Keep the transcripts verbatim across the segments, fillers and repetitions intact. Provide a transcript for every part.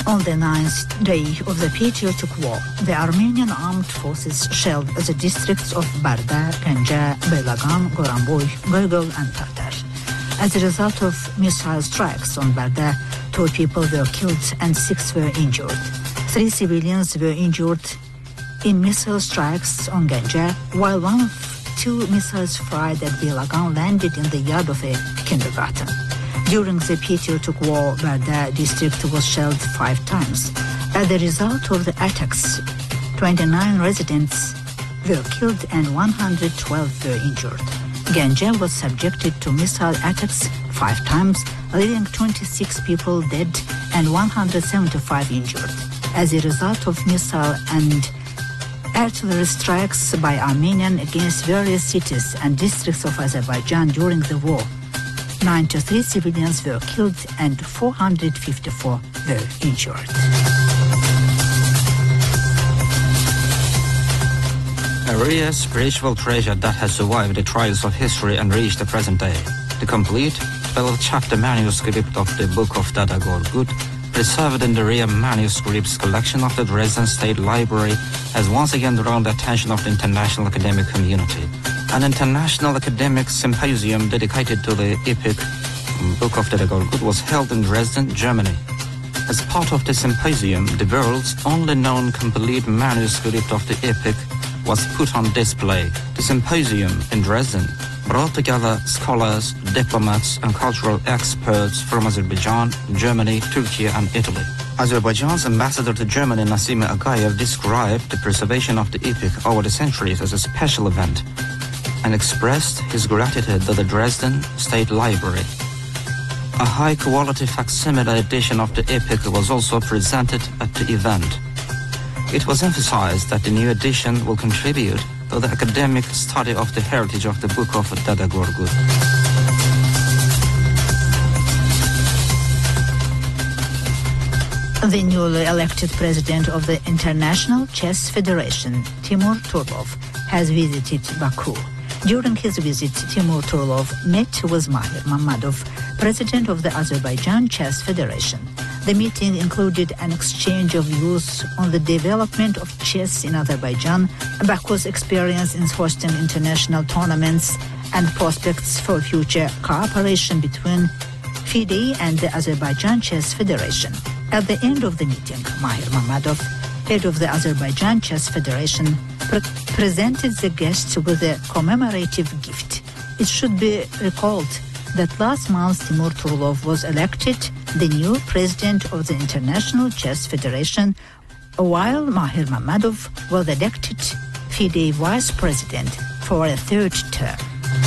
On the ninth day of the Patriotic War, the Armenian armed forces shelled the districts of Barda, Ganja, Beylagan, Goranboy, Goygol and Tartar. As a result of missile strikes on Barda, two people were killed and six were injured. Three civilians were injured in missile strikes on Ganja, while one of two missiles fired at Beylagan landed in the yard of a kindergarten. During the Patriotic War, Barda district was shelled five times. As a result of the attacks, twenty-nine residents were killed and one hundred twelve were injured. Ganja was subjected to missile attacks five times, leaving twenty-six people dead and one hundred seventy-five injured. As a result of missile and artillery strikes by Armenian against various cities and districts of Azerbaijan during the war, ninety-three civilians were killed and four hundred fifty-four were injured. A rare spiritual treasure that has survived the trials of history and reached the present day. The complete twelve-chapter manuscript of the Book of Dada Gorgut, preserved in the rare manuscripts collection of the Dresden State Library, has once again drawn the attention of the international academic community. An international academic symposium dedicated to the epic Book of Dada Gorgut was held in Dresden, Germany. As part of the symposium, the world's only known complete manuscript of the epic was put on display. The symposium in Dresden brought together scholars, diplomats, and cultural experts from Azerbaijan, Germany, Turkey, and Italy. Azerbaijan's ambassador to Germany, Nasim Agayev, described the preservation of the epic over the centuries as a special event and expressed his gratitude to the Dresden State Library. A high-quality facsimile edition of the epic was also presented at the event. It was emphasized that the new edition will contribute to the academic study of the heritage of the Book of Dada Gorgut. The newly elected president of the International Chess Federation, Timur Turlov, has visited Baku. During his visit, Timur Turlov met with Mahir Mammadov, president of the Azerbaijan Chess Federation. The meeting included an exchange of views on the development of chess in Azerbaijan, Baku's experience in hosting international tournaments, and prospects for future cooperation between FIDE and the Azerbaijan Chess Federation. At the end of the meeting, Mahir Mammadov, head of the Azerbaijan Chess Federation, pre- presented the guests with a commemorative gift. It should be recalled that last month Timur Turlov was elected the new president of the International Chess Federation, while Mahir Mammadov was elected FIDE vice president for a third term.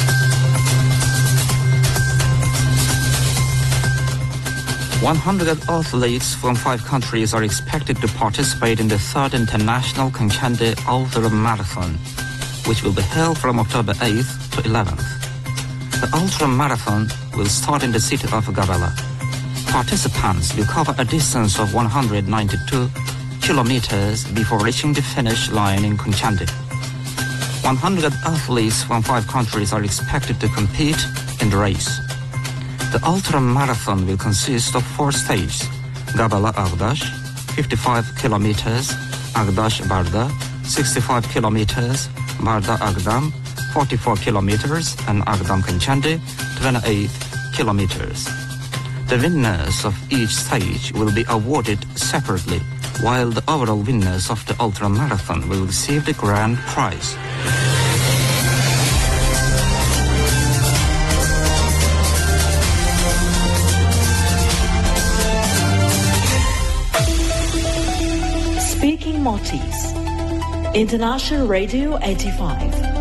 one hundred athletes from five countries are expected to participate in the third International Konchandi Ultra Marathon, which will be held from October eighth to eleventh. The Ultra Marathon will start in the city of Gabala. Participants will cover a distance of one hundred ninety-two kilometers before reaching the finish line in Konchandi. one hundred athletes from five countries are expected to compete in the race. The Ultra Marathon will consist of four stages: Gabala Agdash, fifty-five kilometers, Agdash Barda, sixty-five kilometers, Barda Agdam, forty-four kilometers, and Agdam Konchandi, twenty-eight kilometers. The winners of each stage will be awarded separately, while the overall winners of the Ultra Marathon will receive the grand prize. Speaking Maltese, International Radio eighty-five.